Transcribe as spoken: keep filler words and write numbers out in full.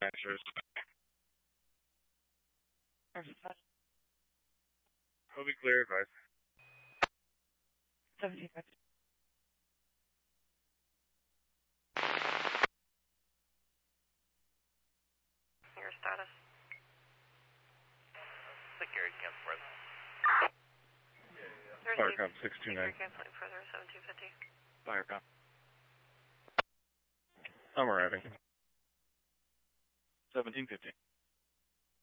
dispatchers. Will be clear, advice. seventeen fifty. Your status? Security cancel further. Firecom six two nine. Security canceling further, seventeen fifty. Firecom. I'm arriving. seventeen fifty.